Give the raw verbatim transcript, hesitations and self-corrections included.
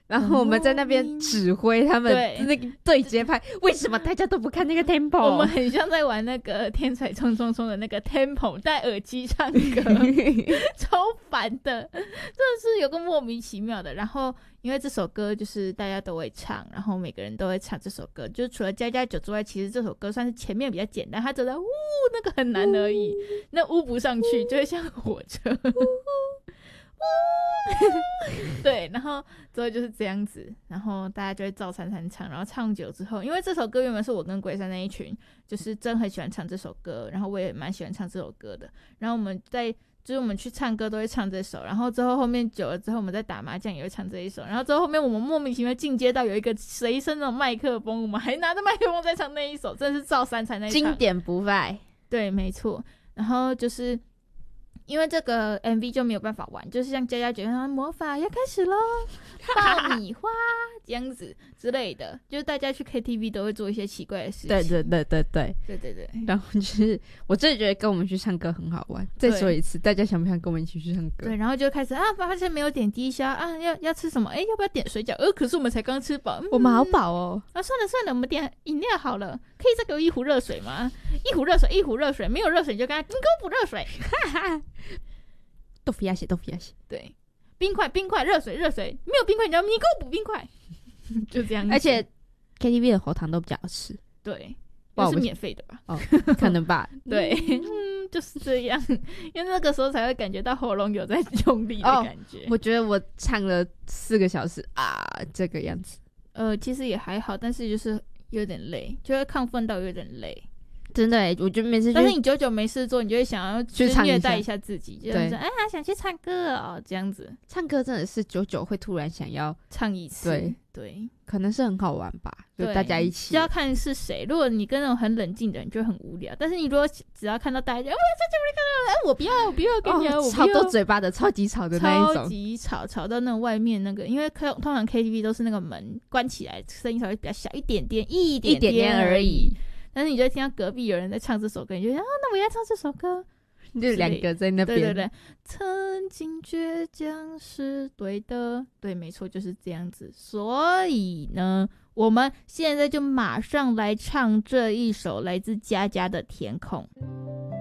然后我们在那边指挥他们那个对节拍，为什么大家都不看那个 tempo？ 我们很像在玩那个天才冲冲冲的那个 tempo， 戴耳机唱歌超烦的，真的是有个莫名其妙的。然后因为这首歌就是大家都会唱，然后每个人都会唱这首歌，就是除了加加酒之外，其实这首歌算是前面比较简单，它只在呜那个很难而已，那呜不上去就会像火车对，然后之后就是这样子，然后大家就会照三三唱，然后唱久之后，因为这首歌原本是我跟鬼山那一群就是真很喜欢唱这首歌，然后我也蛮喜欢唱这首歌的，然后我们在就是我们去唱歌都会唱这首，然后之后后面久了之后我们在打麻将也会唱这一首，然后之后后面我们莫名其妙进阶到有一个随身那种麦克风，我们还拿着麦克风在唱那一首，真的是照三才那一场经典不败。对， 没错。然后就是因为这个 M V 就没有办法玩，就是像家家酒像魔法要开始咯，爆米花这样子之类的，就是大家去 K T V 都会做一些奇怪的事情。 对对对对对对对对。 然后就是我真的觉得跟我们去唱歌很好玩。再说一次，大家想不想跟我们一起去唱歌？ 对，然后就开始啊，发现没有点低消啊，要要吃什么？哎，要不要点水饺？呃，可是我们才刚吃饱、嗯， 我们好饱哦。 啊，算了算了，我们点饮料好了。可以再给我一壶热水吗？一壶热水，一壶热水，没有热水你就跟他，你给我补热水。哈哈。 豆腐鸭血，豆腐鸭血， 对，冰块，冰块，热水，热水，没有冰块，你要你给我补冰块，就这样子。 而且 K T V 的喉糖都比较好吃， 对，那是免费的吧？ 哦，可能吧。 对，嗯，就是这样，因为那个时候才会感觉到喉咙有在用力的感觉。 哦、我觉得我唱了四个小时啊，这个样子。 呃，其实也还好，但是就是有点累，就会亢奋到有点累。 真的耶，我觉得每次， 但是你久久没事做，你就会想要去虐待一下自己，就是说，哎呀，想去唱歌哦，这样子。 唱歌真的是久久会突然想要唱一次，对对， 可能是很好玩吧，就大家一起。 就要看是谁，如果你跟那种很冷静的人，就很无聊。但是你如果只要看到大家，哎，我要唱歌，我要唱歌，哎，我不要，我不要跟你， 哦、超多嘴巴的，超级吵的那一种， 超级吵，吵到那种外面那个，因为通常 K T V 都是那个门关起来，声音稍微比较小一点点，一点点而已。但是你就听到隔壁有人在唱这首歌，你就想啊，那我也要唱这首歌， 就两个在那边。 对对对，曾经倔强是对的，对，没错，就是这样子。所以呢，我们现在就马上来唱这一首来自佳佳的《填空》。